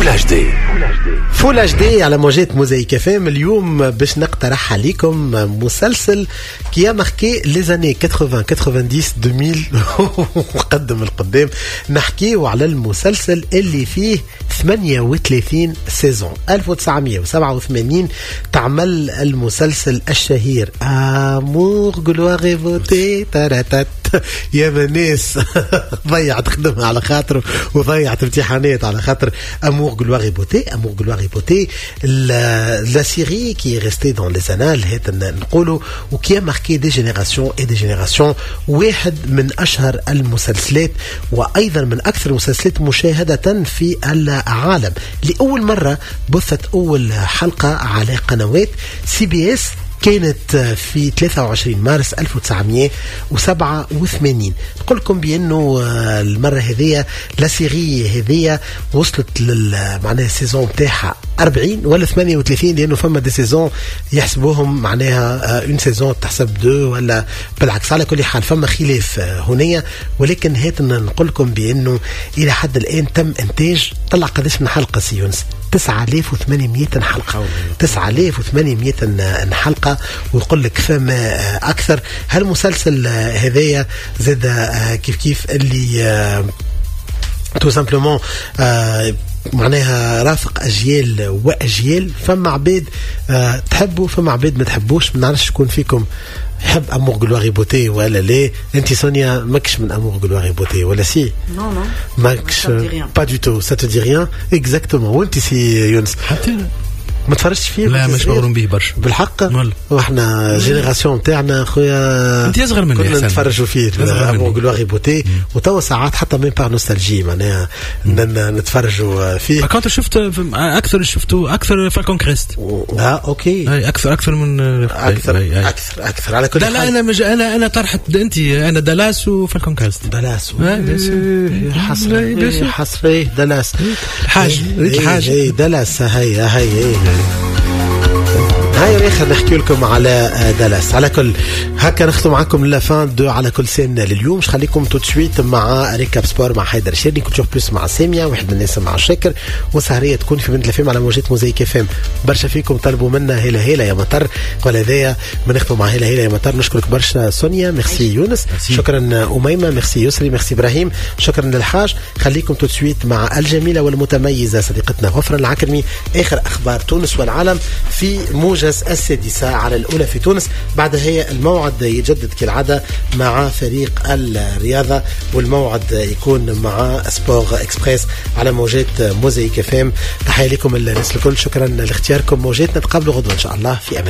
فول اتش دي على موجات موزايك اف ام. اليوم باش نقترح عليكم مسلسل كي ماركي لي زاني 80 90 2000 وقدم القدام. نحكيو على المسلسل اللي فيه 38 سيزون. 1987 تعمل المسلسل الشهير امور غلواغي فوتي تراتات. يا مناس ضيعت خدمها على خاطره وضيعت امتحانات على خاطر امور غلواغي بوتي. امور غلواغي بوتي لا سيري كي ريستي دون لي زانال هات نقولوا وكي ماركي دي جينيراسيون اي دي جينيراسيون. واحد من اشهر المسلسلات وايضا من اكثر المسلسلات مشاهده في العالم. لاول مره بثت اول حلقه على قنوات سي بي اس كانت في 23 مارس 1987. نقول لكم بأنه المرة هذية لا سيري هذية وصلت معناها السيزون تاعها 40 ولا 38، لأنه فما دي سيزون يحسبوهم معناها اون سيزون تحسب 2 ولا بالعكس. على كل حال فما خلاف هنايا، ولكن هات نقول لكم بأنه إلى حد الآن تم إنتاج طلع قداش من حلقة سيونس 9800 حلقة. 9800 حلقة ويقول لك فما أكثر. هالمسلسل هذايا زاد كيف اللي تو سامبلومون معناها رافق أجيال وأجيال. فما عباد تحبوا فما عباد ما تحبوش. ما نعرفش شكون فيكم يحب امور غلواغي بوتي ولا لا. انت سونيا ماكش من امور غلواغي بوتي ولا سي؟ نو نو ماكش با دو تو. سا تو دي ريان اكزاكتومون. وانت سي يونس حتى ما تفرجتش فيه؟ لا مش مغروم به برشا بالحق. واحنا جينيراسيون تاعنا خويا انت اصغر مني كنا نتفرجوا فيه امور غلواغي بوتي وتوا ساعات حتى من بار نوستالجي معناها نتفرجوا فيه. كنت شفت اكثر شفتوا اكثر فالكون كريست. اوكي اكثر من اكثر على كل لا انا طرحت انت انا دالاس وفالكون كريست. دالاس حصري دالاس حاجه دالاس هاي يا اخي نحكي لكم على دالاس. على كل هكا نختم معكم لافان دو على كل سنة لليوم. مش خليكم تو تشويت مع ريكاب سبور مع حيدر شيرني كنت بلوس مع سامية واحد من الناس مع شاكر وسهرية تكون في بنت الفيلم على موجات موزايك اف ام. برشا فيكم طلبوا منا هلا يا مطر ولا ذايا بنختم مع هلا يا مطر. نشكرك برشا سونيا ميرسي يونس شكرا أميمة ميرسي يسري ميرسي إبراهيم شكرا للحاج. خليكم تو تشويت مع الجميلة والمتميزة صديقتنا غفران العكرمي. آخر أخبار تونس والعالم في موجز السادسة على الأولى في تونس. بعدها هي الموعد يجدد كالعادة مع فريق الرياضة والموعد يكون مع سبور إكسبريس على موجات موزايك اف ام. تحية لكم الناس الكل. شكرا لاختياركم موجاتنا. نتقابلوا غدوة إن شاء الله في أمان.